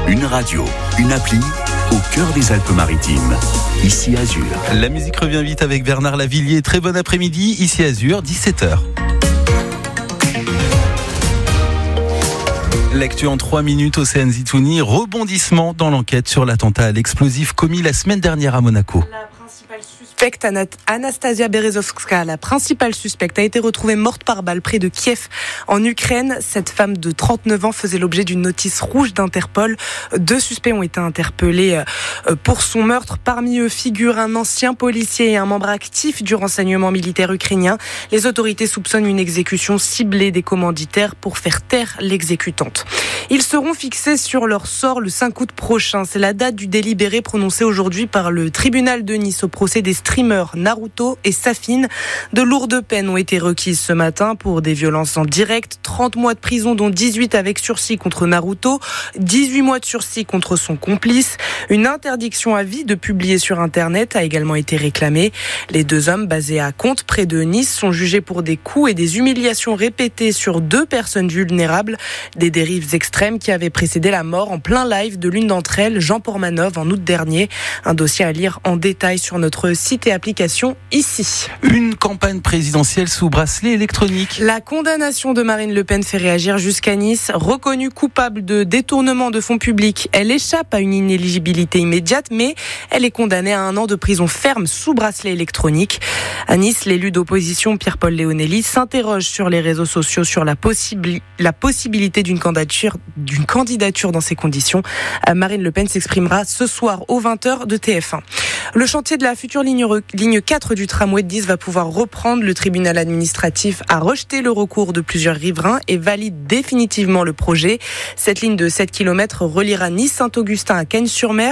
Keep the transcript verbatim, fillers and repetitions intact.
Une radio, une appli, au cœur des Alpes-Maritimes. Ici Azur. La musique revient vite avec Bernard Lavillier. Très bon après-midi, ici Azur, dix-sept heures. L'actu en trois minutes, Océane Zitouni. Rebondissement dans l'enquête sur l'attentat à l'explosif commis la semaine dernière à Monaco. La principale suspecte, Anastasia Berezovska, la principale suspecte, a été retrouvée morte par balle près de Kiev, en Ukraine. Cette femme de trente-neuf ans faisait l'objet d'une notice rouge d'Interpol. Deux suspects ont été interpellés pour son meurtre. Parmi eux figure un ancien policier et un membre actif du renseignement militaire ukrainien. Les autorités soupçonnent une exécution ciblée des commanditaires pour faire taire l'exécutante. Ils seront fixés sur leur sort le cinq août prochain. C'est la date du délibéré prononcé aujourd'hui par le tribunal de Nice au procès des streamers Naruto et Safine. De lourdes peines ont été requises ce matin pour des violences en direct. trente mois de prison, dont dix-huit avec sursis contre Naruto, dix-huit mois de sursis contre son complice. Une interdiction à vie de publier sur Internet a également été réclamée. Les deux hommes, basés à Contes, près de Nice, sont jugés pour des coups et des humiliations répétées sur deux personnes vulnérables. Des dérives extrêmes qui avaient précédé la mort en plein live de l'une d'entre elles, Jean Pormanov, en août dernier. Un dossier à lire en détail sur notre site et application ici. Une campagne présidentielle sous bracelet électronique. La condamnation de Marine Le Pen fait réagir jusqu'à Nice. Reconnue coupable de détournement de fonds publics, elle échappe à une inéligibilité immédiate, mais elle est condamnée à un an de prison ferme sous bracelet électronique. À Nice, l'élu d'opposition Pierre-Paul Léonelli s'interroge sur les réseaux sociaux sur la, possibi- la possibilité d'une candidature, d'une candidature dans ces conditions. Marine Le Pen s'exprimera ce soir aux vingt heures de T F un. Le chantier de la future ligne, ligne quatre du tramway de Nice va pouvoir reprendre. Le tribunal administratif a rejeté le recours de plusieurs riverains et valide définitivement le projet. Cette ligne de sept kilomètres reliera Nice-Saint-Augustin à Cagnes-sur-Mer